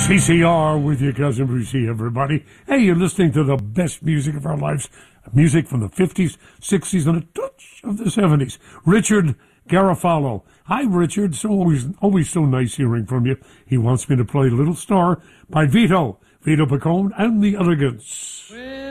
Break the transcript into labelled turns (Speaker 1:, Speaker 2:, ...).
Speaker 1: CCR with your cousin Brucey, everybody. Hey, you're listening to the best music of our lives. Music from the 50s, 60s, and a touch of the 70s. Richard Garofalo. Hi, Richard. So always so nice hearing from you. He wants me to play Little Star by Vito Picone and the Elegants.